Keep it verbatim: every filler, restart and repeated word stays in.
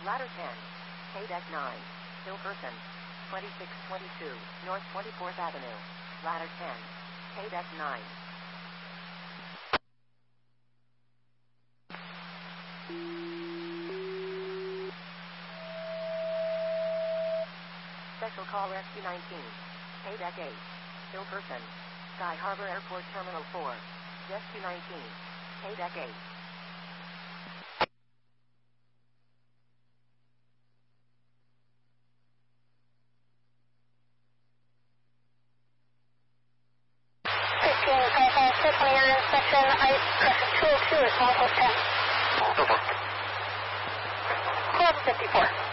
Ladder ten. K-Deck nine. Hilkerson. twenty-six twenty-two, North twenty-fourth Avenue. Ladder ten. K-Deck nine. Special call Rescue nineteen. K-Deck eight. Hilkerson. Sky Harbor Airport Terminal four. Rescue nineteen. K-Deck eight. fifteen, five five six, on your inspection, ice pressure two oh two is one plus ten. Over. twelve fifty-four.